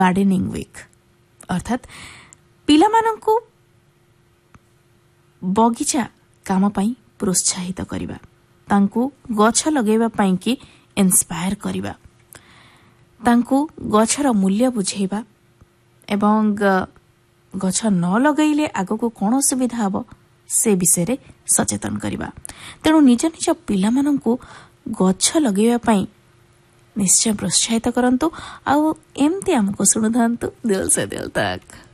Gardening week अर्थात पिलामानंकु बगीचा काम पाई प्रोत्साहित करिबा, तांकु गछ लगेबा पाई कि इंस्पायर करिबा, तांकु गछर मूल्य बुझेबा एवं गछ न लगैले आगको कोन असुविधा हबो से विषय रे सचेतन करिबा। तेणु निज निज पिलामानंकु गछ लगेबा पाई निश्चय प्रोत्साहित करंतु। आउ एमती हमको सुनुथांतु दिल से दिल तक।